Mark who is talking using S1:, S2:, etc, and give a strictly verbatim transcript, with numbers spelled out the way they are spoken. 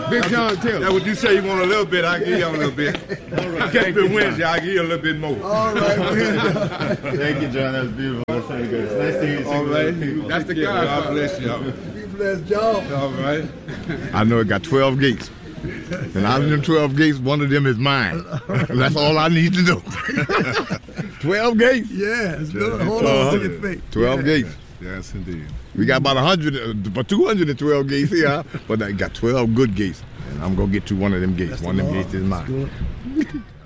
S1: Big John Taylor.
S2: That's what you say. You want a little bit? I give you a little bit. All right. Catch me Wednesday. I give you a little bit more.
S1: All right,
S3: thank you, John. That's beautiful. That's very good. It's nice to hear you.
S2: All right.
S1: That's the
S2: guy.
S1: guy.
S2: God bless you.
S1: Be blessed, John.
S2: All right.
S4: I know it got twelve gates. And out of them twelve gates, one of them is mine. That's all I need to know. twelve gates?
S1: Yeah, it's good. Hold on to your feet.
S4: twelve
S1: yeah.
S4: gates.
S2: Yes, indeed.
S4: We got about one hundred, about two hundred twelve gates here, but I got twelve good gates. And I'm going to get to one of them gates.
S1: That's
S4: one of them
S1: the
S4: gates is mine.